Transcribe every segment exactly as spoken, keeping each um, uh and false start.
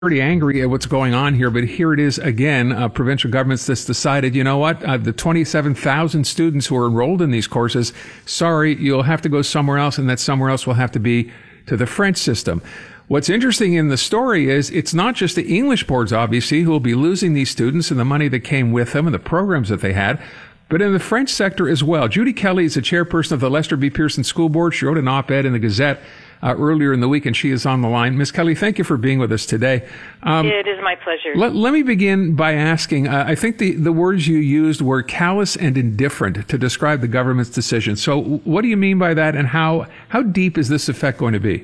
pretty angry at what's going on here, but here it is again. Uh, provincial governments just decided, you know what, uh, the twenty-seven thousand students who are enrolled in these courses, sorry, you'll have to go somewhere else, and that somewhere else will have to be to the French system. What's interesting in the story is it's not just the English boards, obviously, who will be losing these students and the money that came with them and the programs that they had, but in the French sector as well. Judy Kelly is the chairperson of the Lester B. Pearson School Board. She wrote an op-ed in the Gazette Uh, earlier in the week, and she is on the line. Miz Kelly, thank you for being with us today. Um, it is my pleasure. Let, let me begin by asking, uh, I think the, the words you used were callous and indifferent to describe the government's decision. So what do you mean by that, and how, how deep is this effect going to be?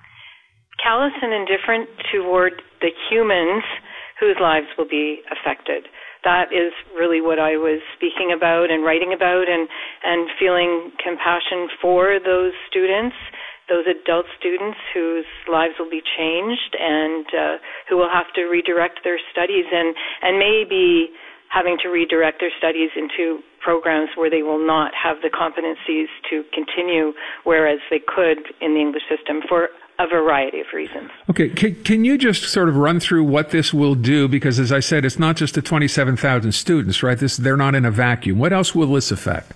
Callous and indifferent toward the humans whose lives will be affected. That is really what I was speaking about and writing about, and, and feeling compassion for those students, those adult students whose lives will be changed and uh, who will have to redirect their studies and, and maybe having to redirect their studies into programs where they will not have the competencies to continue, whereas they could in the English system for a variety of reasons. Okay, can, can you just sort of run through what this will do? Because as I said, it's not just the twenty-seven thousand students, right? This, they're not in a vacuum. What else will this affect?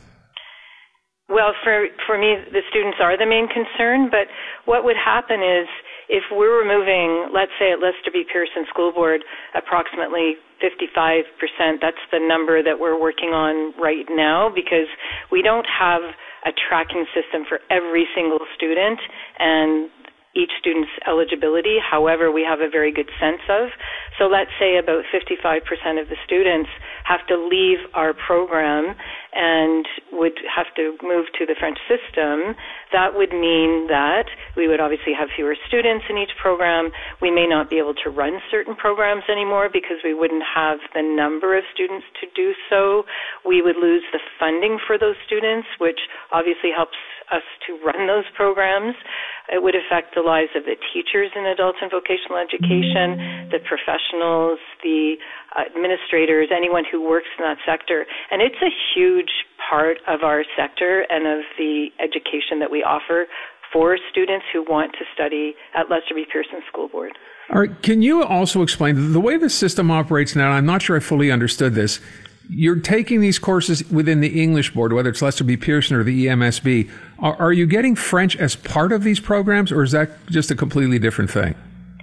Well, for for me, the students are the main concern, but what would happen is if we're removing, let's say at Lester B. Pearson School Board, approximately fifty-five percent, that's the number that we're working on right now, because we don't have a tracking system for every single student and each student's eligibility. However, we have a very good sense of. So let's say about fifty-five percent of the students have to leave our program and would have to move to the French system. That would mean that we would obviously have fewer students in each program. We may not be able to run certain programs anymore because we wouldn't have the number of students to do so. We would lose the funding for those students, which obviously helps us to run those programs. It would affect the lives of the teachers in adult and vocational education, the professionals, the administrators, anyone who works in that sector. And it's a huge part of our sector and of the education that we offer for students who want to study at Lester B. Pearson School Board. All right. Can you also explain the way the system operates now? I'm not sure I fully understood this. You're taking these courses within the English board, whether it's Lester B. Pearson or the E M S B. Are, are you getting French as part of these programs, or is that just a completely different thing?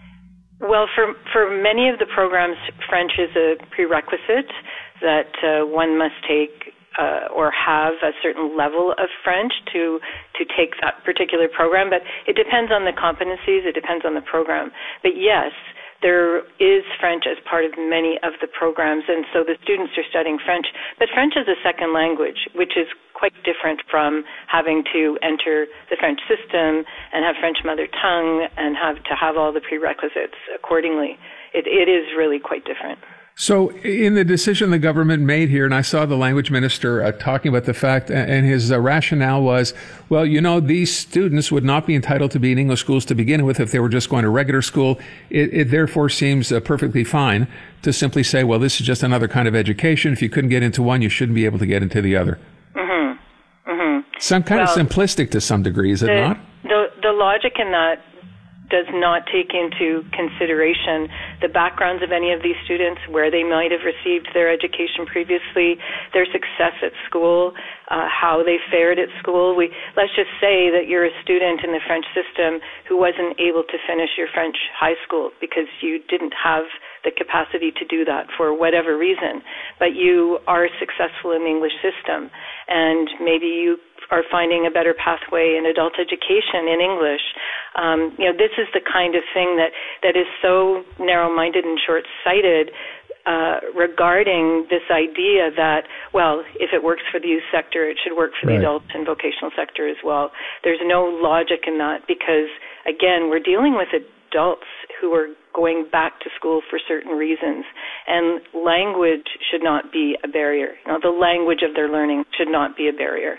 Well, for for many of the programs, French is a prerequisite that uh, one must take uh, or have a certain level of French to to take that particular program. But it depends on the competencies. It depends on the program. But yes, there is French as part of many of the programs, and so the students are studying French. But French is a second language, which is quite different from having to enter the French system and have French mother tongue and have to have all the prerequisites accordingly. It, it is really quite different. So in the decision the government made here, and I saw the language minister uh, talking about the fact, and his uh, rationale was, well, you know, these students would not be entitled to be in English schools to begin with if they were just going to regular school. It, it therefore seems uh, perfectly fine to simply say, well, this is just another kind of education. If you couldn't get into one, you shouldn't be able to get into the other. Mm-hmm. Mm-hmm. Some kind well, of simplistic to some degree, is it the, not? The, the logic in that does not take into consideration the backgrounds of any of these students, where they might have received their education previously, their success at school, uh, how they fared at school. We, let's just say that you're a student in the French system who wasn't able to finish your French high school because you didn't have the capacity to do that for whatever reason, but you are successful in the English system, and maybe you are finding a better pathway in adult education in English. Um, you know, this is the kind of thing that, that is so narrow-minded and short-sighted uh, regarding this idea that, well, if it works for the youth sector, it should work for right. the adult and vocational sector as well. There's no logic in that because, again, we're dealing with adults who are going back to school for certain reasons, and language should not be a barrier. You know, the language of their learning should not be a barrier.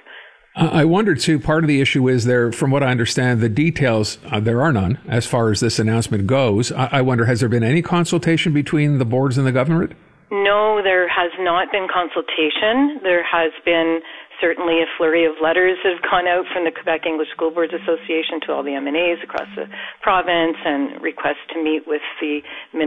I wonder, too, part of the issue is there, from what I understand, the details, uh, there are none as far as this announcement goes. I, I wonder, has there been any consultation between the boards and the government? No, there has not been consultation. There has been certainly a flurry of letters have gone out from the Quebec English School Boards Association to all the M N As across the province and requests to meet with the